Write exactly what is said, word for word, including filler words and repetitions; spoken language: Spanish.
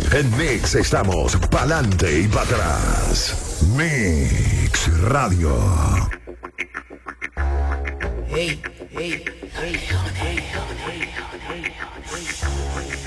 En Mix estamos pa'lante y para atrás. Mix Radio. Hey, hey, hey, hey, hey, hey, hey.